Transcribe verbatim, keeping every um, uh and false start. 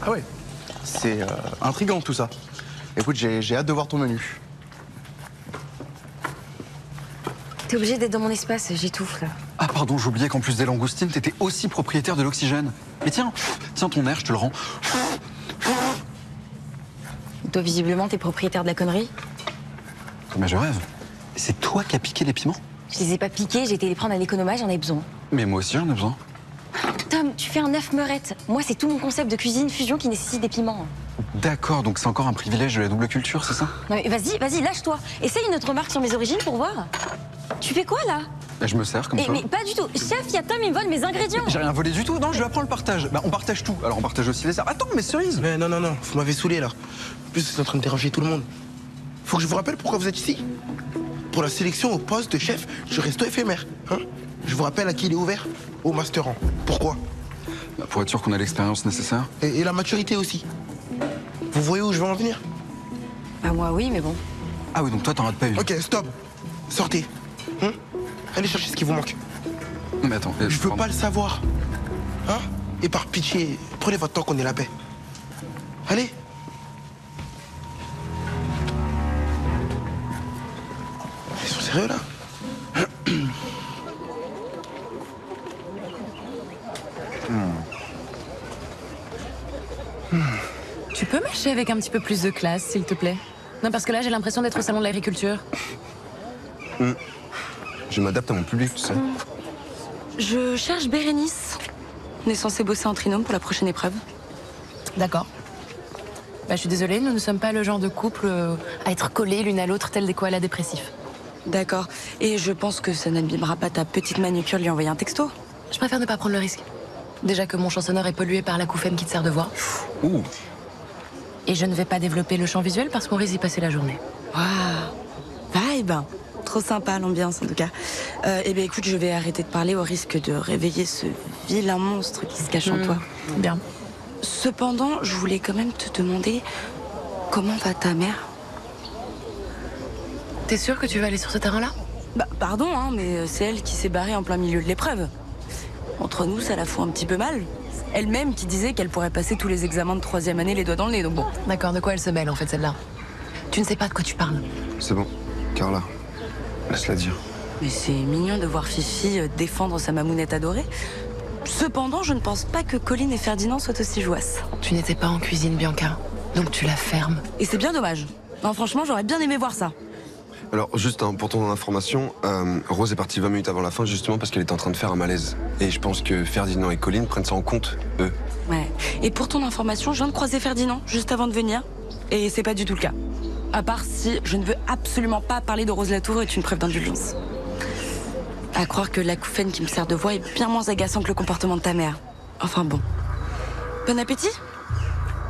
Ah ouais, c'est euh, intriguant tout ça. Écoute, j'ai hâte de voir ton menu. T'es obligé d'être dans mon espace, j'étouffe là. Ah pardon, j'oubliais qu'en plus des langoustines, t'étais aussi propriétaire de l'oxygène. Mais tiens, tiens ton air, je te le rends. Toi, visiblement, t'es propriétaire de la connerie. Mais je rêve. C'est toi qui as piqué les piments? Je les ai pas piqués, j'ai été les prendre à l'économage, j'en ai besoin. Mais moi aussi, j'en ai besoin. Tom, tu fais un œuf meurette. Moi, c'est tout mon concept de cuisine fusion qui nécessite des piments. D'accord, donc c'est encore un privilège de la double culture, c'est ça? Non mais vas-y, vas-y, lâche-toi. Essaye une autre remarque sur mes origines pour voir. Tu fais quoi là? Bah, je me sers comme Et, ça. Mais pas du tout. Chef, il y a Tom, il me vole mes ingrédients. J'ai rien volé du tout, non, je lui apprends le partage. Bah, on partage tout. Alors on partage aussi les herbes. Attends, mais cerise. Mais non, non, non, vous m'avez saoulé là. En plus, c'est en train de déranger tout le monde. Faut que je vous rappelle pourquoi vous êtes ici. Pour la sélection au poste de chef, je resto éphémère. Hein, je vous rappelle à qui il est ouvert? Au master un. Pourquoi? Bah, pour être sûr qu'on a l'expérience nécessaire. Et, et la maturité aussi. Vous voyez où je veux en venir? Bah moi oui, mais bon. Ah oui, donc toi t'en rates pas une. Ok, stop. Sortez. Hein, allez chercher ce qui vous manque. Non mais attends. euh, Je veux pardon. pas le savoir. Hein? Et par pitié, prenez votre temps qu'on ait la paix. Allez. Ils sont sérieux là? Tu peux mâcher avec un petit peu plus de classe, s'il te plaît? Non, parce que là, j'ai l'impression d'être au salon de l'agriculture. Mmh. Je m'adapte à mon public, tu sais. Je cherche Bérénice. On est censé bosser en trinôme pour la prochaine épreuve. D'accord. Bah, je suis désolée, nous ne sommes pas le genre de couple euh, à être collés l'une à l'autre tel des koalas dépressifs. D'accord. Et je pense que ça n'abîmera pas ta petite manucure lui envoyer un texto. Je préfère ne pas prendre le risque. Déjà que mon chansonneur est pollué par l'acouphène qui te sert de voix. Ouh. Et je ne vais pas développer le champ visuel parce qu'on risque d'y passer la journée. Waouh. Vibe. Trop sympa l'ambiance en tout cas. Euh, eh bien écoute, je vais arrêter de parler au risque de réveiller ce vilain monstre qui se cache en Mmh. toi. Bien. Cependant, je voulais quand même te demander comment va ta mère? T'es sûre que tu vas aller sur ce terrain-là? Bah pardon, hein, mais c'est elle qui s'est barrée en plein milieu de l'épreuve. Entre nous, ça la fout un petit peu mal. Elle-même qui disait qu'elle pourrait passer tous les examens de troisième année les doigts dans le nez, donc bon. D'accord, de quoi elle se mêle en fait celle-là? Tu ne sais pas de quoi tu parles. C'est bon, Carla, laisse-la dire. Mais c'est mignon de voir Fifi euh, défendre sa mamounette adorée. Cependant, je ne pense pas que Colline et Ferdinand soient aussi jouasses. Tu n'étais pas en cuisine, Bianca. Donc tu la fermes. Et c'est bien dommage. Non, franchement, j'aurais bien aimé voir ça. Alors, juste hein, pour ton information, euh, Rose est partie vingt minutes avant la fin justement parce qu'elle était en train de faire un malaise. Et je pense que Ferdinand et Colline prennent ça en compte, eux. Ouais. Et pour ton information, je viens de croiser Ferdinand juste avant de venir. Et c'est pas du tout le cas. À part si je ne veux absolument pas parler de Rose Latour est une preuve d'indulgence. À croire que l'acouphène qui me sert de voix est bien moins agaçant que le comportement de ta mère. Enfin bon. Bon appétit?